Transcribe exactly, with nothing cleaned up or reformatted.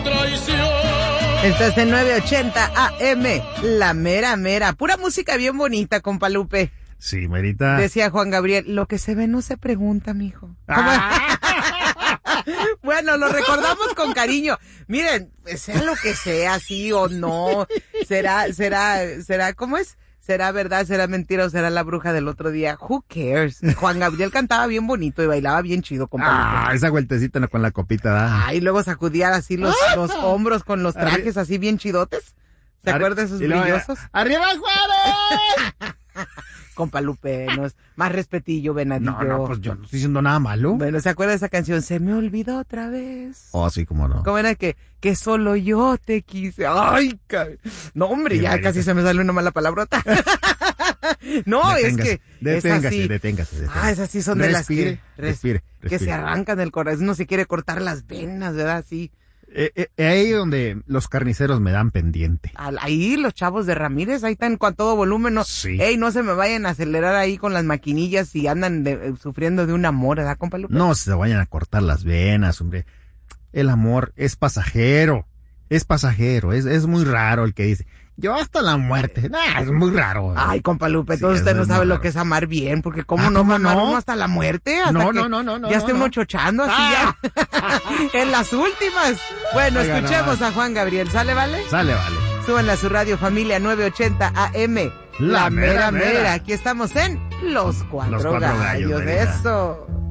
traición. Estás en nueve ochenta A M, la mera mera. Pura música bien bonita, compa Lupe. Sí, merita. Decía Juan Gabriel, lo que se ve no se pregunta, mijo. Ah. Bueno, lo recordamos con cariño. Miren, sea lo que sea, sí o no, será, será, será, ¿cómo es? ¿Será verdad, será mentira o será la bruja del otro día? Who cares? Juan Gabriel cantaba bien bonito y bailaba bien chido, compa. Ah, esa vueltecita con la copita, da. Ah, y luego sacudía así los, los hombros con los trajes así bien chidotes. ¿Se Arri- acuerdan de esos y luego, brillosos? ¡Arriba, Juárez! Compa Lupe, no es más respetillo, venadillo. No, no, pues yo no estoy diciendo nada malo. Bueno, ¿se acuerda de esa canción? Se me olvidó otra vez. Oh, sí, cómo no. ¿Cómo era que, que solo yo te quise? Ay, ca- no, hombre, Sí, ya Marita. casi se me sale una mala palabrota. No, es que Deténgase, es así. deténgase, deténgase. Ah, esas sí son de las que, Respire, res- respire, que respire. se arrancan del corazón, no se quiere cortar las venas, ¿verdad? Sí. Eh, eh, ahí donde los carniceros me dan pendiente. Al- Ahí los chavos de Ramírez, ahí están con todo volumen, no, Sí. ey, no se me vayan a acelerar ahí con las maquinillas y andan de- eh, sufriendo de un amor, ¿verdad, compa Lupe? No se vayan a cortar las venas, hombre. El amor es pasajero. Es pasajero. Es, es muy raro el que dice, yo hasta la muerte. Nah, es muy raro. Ay, compa Lupe, Sí, entonces usted eso no es sabe muy lo raro. que es amar bien, porque cómo Ah, no ¿cómo va a amar no? uno hasta la muerte, hasta No, que no, no, no, no, ya esté no, uno no. chochando así Ah. ya, en las últimas. Bueno, Oiga, escuchemos no. a Juan Gabriel, ¿sale, vale? Sale, vale. Súbanle a su radio familia nueve ochenta A M, La la mera mera, mera, mera. aquí estamos en Los Cuatro, Los Cuatro Gallos, Gallos, de venga. eso.